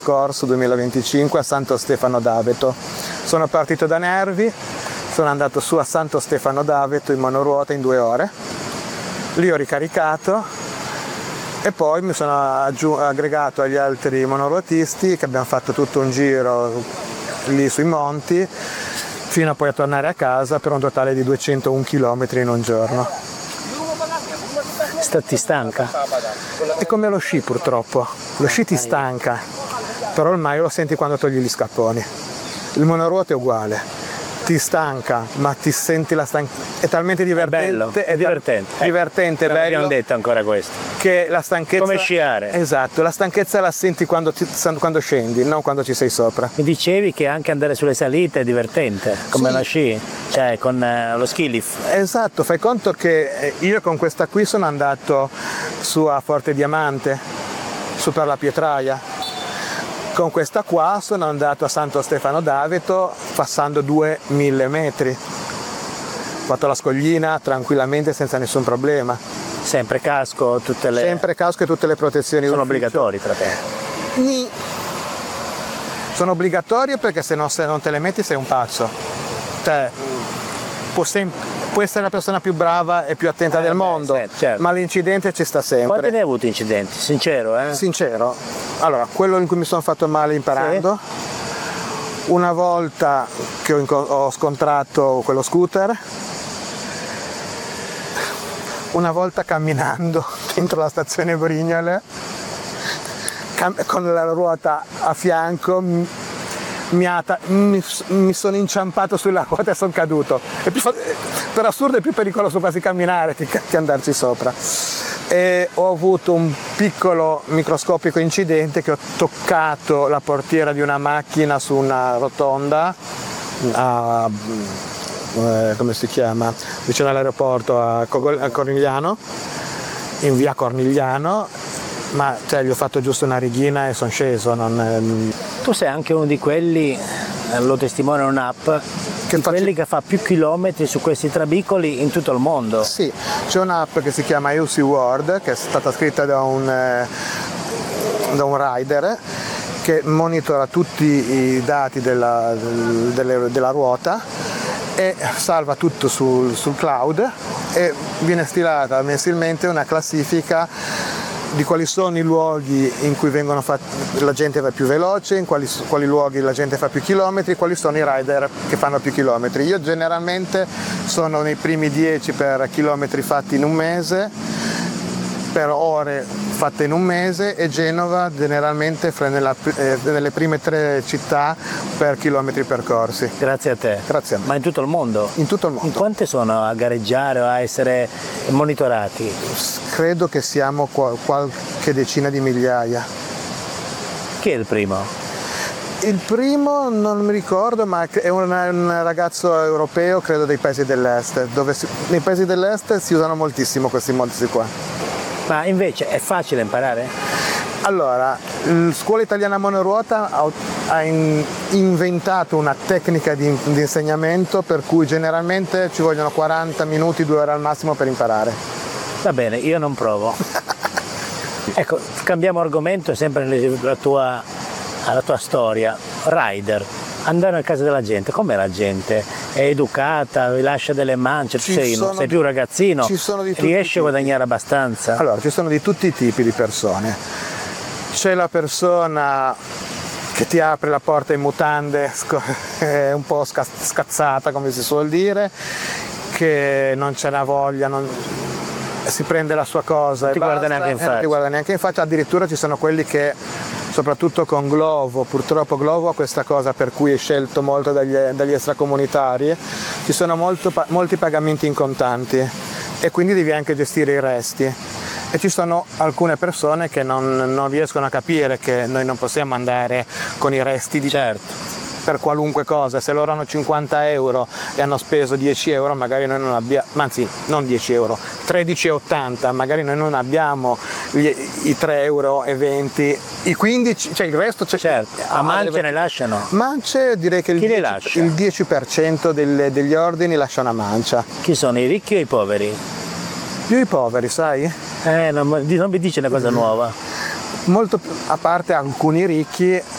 scorso 2025 a Santo Stefano d'Aveto. Sono partito da Nervi, sono andato su a Santo Stefano d'Aveto in monoruota in 2 ore, lì ho ricaricato e poi mi sono aggregato agli altri monoruotisti che abbiamo fatto tutto un giro lì sui monti fino a poi a tornare a casa per un totale di 201 km in un giorno. Ti stanca? È come lo sci purtroppo, lo sci ti stanca, però ormai lo senti quando togli gli scapponi. Il monoruota è uguale, ti stanca, ma ti senti la stanchezza, è talmente divertente, è divertente. Divertente, non bello. abbiamo detto ancora questo. Che la stanchezza, come sciare. Esatto, la stanchezza la senti quando scendi, non quando ci sei sopra. Mi dicevi che anche andare sulle salite è divertente, come sì. lo sci, cioè con lo ski lift. Esatto, fai conto che io con questa qui sono andato su a Forte Diamante, su per la Pietraia. Con questa qua sono andato a Santo Stefano d'Aveto passando 2000 metri. Ho fatto la scoglina tranquillamente senza nessun problema. Sempre casco, Sempre casco e tutte le protezioni. Sono obbligatori per te? Sono obbligatorie perché se non te le metti sei un pazzo. Cioè, può essere la persona più brava e più attenta del mondo, certo. Ma l'incidente ci sta sempre. Quanti ne hai avuti incidenti? Sincero, eh? Sincero. Allora, quello in cui mi sono fatto male imparando, sì. Una volta che ho scontrato quello scooter, una volta camminando dentro la stazione Brignole, con la ruota a fianco, mi sono inciampato sulla ruota e sono caduto. Per assurdo è più pericoloso quasi camminare che andarci sopra. E ho avuto un piccolo microscopico incidente che ho toccato la portiera di una macchina su una rotonda come si chiama? Vicino all'aeroporto a Cornigliano, in via Cornigliano, ma gli ho fatto giusto una righina e sono sceso. Tu sei anche uno di quelli, lo testimonia un'app, quelli che fa più chilometri su questi trabicoli in tutto il mondo. Sì, c'è un'app che si chiama UC World, che è stata scritta da un rider che monitora tutti i dati della ruota e salva tutto sul cloud e viene stilata mensilmente una classifica di quali sono i luoghi in cui la gente va più veloce, in quali luoghi la gente fa più chilometri, quali sono i rider che fanno più chilometri. Io generalmente sono nei primi 10 per chilometri fatti in un mese, per ore fatte in un mese, e Genova generalmente nelle prime 3 città per chilometri percorsi. Grazie a te. Grazie a me. Ma in tutto il mondo? In tutto il mondo. In quante sono a gareggiare o a essere monitorati? Credo che siamo qualche decina di migliaia. Chi è il primo? Il primo non mi ricordo, ma è un ragazzo europeo, credo dei paesi dell'est, nei paesi dell'est si usano moltissimo questi modi qua. Ma invece è facile imparare? Allora, la Scuola Italiana Monoruota ha inventato una tecnica di insegnamento per cui generalmente ci vogliono 40 minuti, 2 ore al massimo per imparare. Va bene, io non provo. Ecco, cambiamo argomento, sempre alla tua storia. Rider, andare a casa della gente, com'è la gente? È educata, vi lascia delle mance, sei più un ragazzino, riesci a guadagnare abbastanza? Allora, ci sono di tutti i tipi di persone. C'è la persona che ti apre la porta in mutande, un po' scazzata, come si suol dire, che non ce n'ha voglia, si prende la sua cosa e ti guarda neanche in faccia. Non ti guarda neanche in faccia. Addirittura ci sono quelli che, soprattutto con Glovo, purtroppo Glovo ha questa cosa per cui è scelto molto dagli extracomunitari, ci sono molti pagamenti in contanti e quindi devi anche gestire i resti. E ci sono alcune persone che non riescono a capire che noi non possiamo andare con i resti per qualunque cosa. Se loro hanno 50 euro e hanno speso 10 euro, magari noi non abbiamo, anzi non 10 euro, 13,80, magari noi non abbiamo i 3,20 euro, i 15, cioè il resto c'è. Certo, a mance ne lasciano? Mance direi che il 10% degli ordini lascia una mancia. Chi sono, i ricchi o i poveri? Più i poveri, sai? Non mi dice una cosa nuova. Molto, a parte alcuni ricchi,